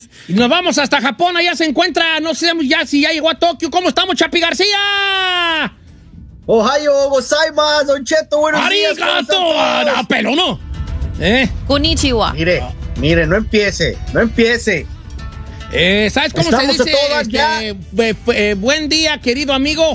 Y nos vamos hasta Japón, allá se encuentra, no sé ya si ya llegó a Tokio. ¿Cómo estamos, Chapi García? Ohio gozaimasu, Don Cheto, buenos días. ¡Arigato! ¡Pero no! Konnichiwa. Mire, no empiece. ¿Sabes cómo Estamos se dice? a todas ya. Buen día, querido amigo.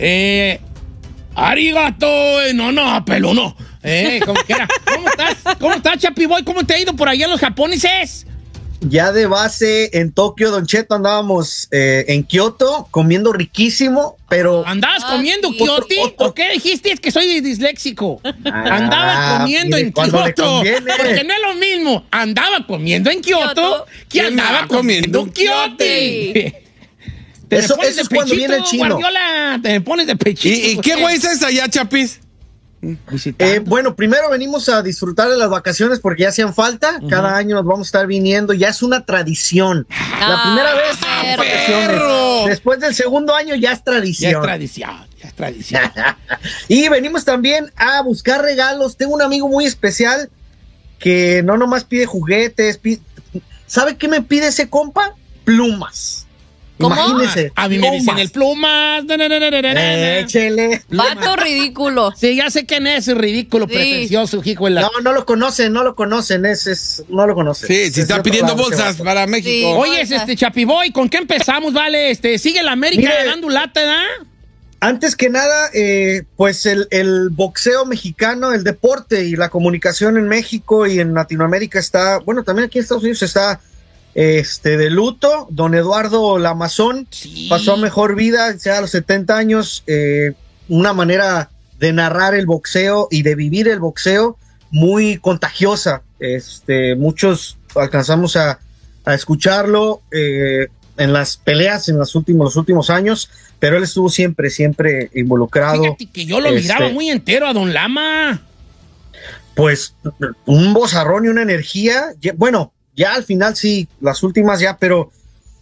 Arigato. No, pero no. Como quiera. ¿Cómo estás, Chapi Boy? ¿Cómo te ha ido por allá en los japoneses? Ya de base en Tokio, Don Cheto, andábamos en Kioto comiendo riquísimo, pero... ¿Andabas comiendo Kioto? ¿O qué dijiste? Es que soy disléxico. Andaba comiendo en Kioto. Porque no es lo mismo. Andaba comiendo en Kioto que andaba comiendo en Kioto. Eso es cuando viene el chino. Guardiola, te pones de pechito. ¿Y qué güey es allá, Chapis? Bueno, primero venimos a disfrutar de las vacaciones porque ya hacían falta. Cada año nos vamos a estar viniendo. Ya es una tradición. La primera vez vacaciones. Después del segundo año ya es tradición. Ya es tradición. Y venimos también a buscar regalos. Tengo un amigo muy especial que no nomás pide juguetes. ¿Sabe qué me pide ese compa? Plumas. ¿Cómo? Imagínese. A mí me dicen el plumas. Échele. Vato ridículo. Sí, ya sé quién es, ridículo, pretencioso, hijo de la... No lo conocen, no lo conocen. No lo conocen. Sí, si está pidiendo bolsas para México. Sí. Oye, Chapiboy, ¿con qué empezamos, vale? Sigue la América dando lata, ¿verdad? Antes que nada, pues el boxeo mexicano, el deporte y la comunicación en México y en Latinoamérica está, bueno, también aquí en Estados Unidos está de luto. Don Eduardo Lamazón pasó a mejor vida, ya a los 70 años, una manera de narrar el boxeo y de vivir el boxeo muy contagiosa. Muchos alcanzamos a escucharlo en las peleas en los últimos años, pero él estuvo siempre involucrado. Fíjate que yo lo miraba muy entero a Don Lama. Pues un vozarrón y una energía, bueno, ya al final sí, las últimas ya, pero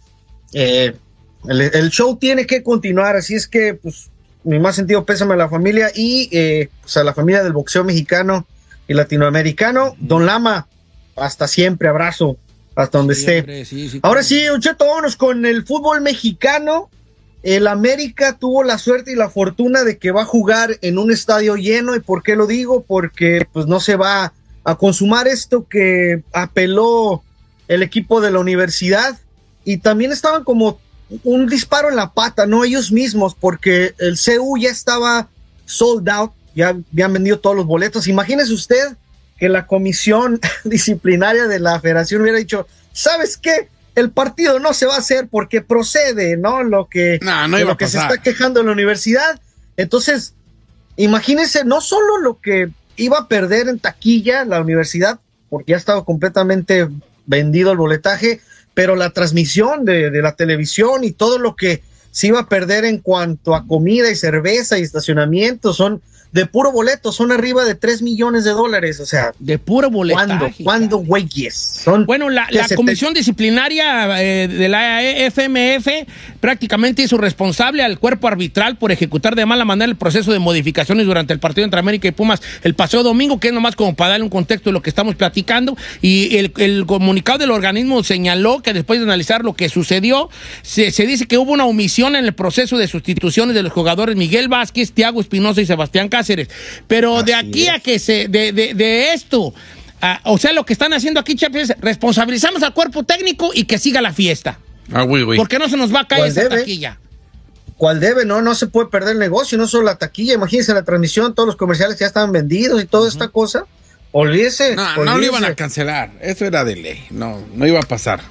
el show tiene que continuar, así es que, pues, mi más sentido pésame a la familia y pues a la familia del boxeo mexicano y latinoamericano. Don Lama, hasta siempre, abrazo, hasta donde esté. Sí, ahora sí, Don Cheto, vámonos con el fútbol mexicano. El América tuvo la suerte y la fortuna de que va a jugar en un estadio lleno. ¿Y por qué lo digo? Porque pues no se va a consumar esto que apeló el equipo de la universidad, y también estaban como un disparo en la pata, ¿no? Ellos mismos, porque el CU ya estaba sold out, ya habían vendido todos los boletos. Imagínese usted que la comisión disciplinaria de la federación hubiera dicho, ¿sabes qué? El partido no se va a hacer porque procede, ¿no? Lo que se está quejando en la universidad. Entonces, imagínense no solo lo que iba a perder en taquilla la universidad, porque ya estaba completamente vendido el boletaje, pero la transmisión de la televisión y todo lo que se iba a perder en cuanto a comida y cerveza y estacionamiento, son de puro boleto, son arriba de $3 millones, o sea, de puro boletaje. ¿Cuándo, güeyes? Bueno, la comisión disciplinaria de la FMF prácticamente hizo responsable al cuerpo arbitral por ejecutar de mala manera el proceso de modificaciones durante el partido entre América y Pumas el pasado domingo, que es nomás como para darle un contexto de lo que estamos platicando, y el comunicado del organismo señaló que después de analizar lo que sucedió, se dice que hubo una omisión en el proceso de sustituciones de los jugadores Miguel Vázquez, Thiago Espinosa y Sebastián Cáceres. Pero así de aquí a que de esto, o sea, lo que están haciendo aquí, Chapi, es responsabilizamos al cuerpo técnico y que siga la fiesta. Oui. Porque no se nos va a caer esa taquilla. ¿Cuál debe? No se puede perder el negocio, no solo la taquilla. Imagínense la transmisión, todos los comerciales ya estaban vendidos y toda esta cosa. Olvídese. No lo iban a cancelar. Eso era de ley. No iba a pasar.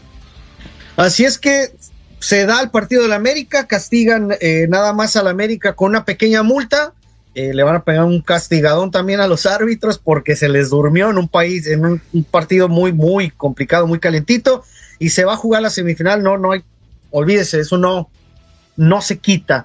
Así es que se da el partido de la América, castigan nada más a la América con una pequeña multa. Le van a pegar un castigadón también a los árbitros porque se les durmió en un partido muy, muy complicado, muy calentito, y se va a jugar la semifinal. No hay, olvídese, eso no se quita.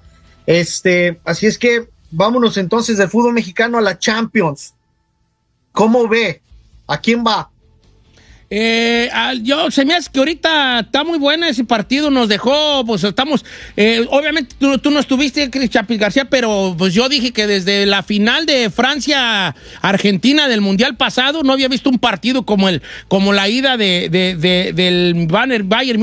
Así es que vámonos entonces del fútbol mexicano a la Champions. ¿Cómo ve? ¿A quién va? Se me hace que ahorita está muy buena ese partido, nos dejó, pues estamos, obviamente tú no estuviste, Chris Chapis García, pero pues yo dije que desde la final de Francia-Argentina del Mundial pasado no había visto un partido como la ida del Bayern